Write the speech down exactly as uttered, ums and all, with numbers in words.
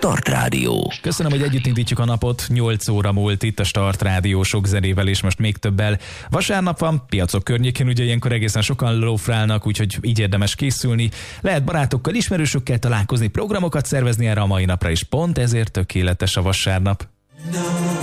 Start Rádió. Köszönöm, hogy együtt indítjuk a napot. nyolc óra múlt itt a Start Rádió, sok zenével és most még többel. Vasárnap van, piacok környékén ugye ilyenkor egészen sokan lófrálnak, úgyhogy így érdemes készülni. Lehet barátokkal, ismerősökkel találkozni, programokat szervezni erre a mai napra is. Pont ezért tökéletes a vasárnap.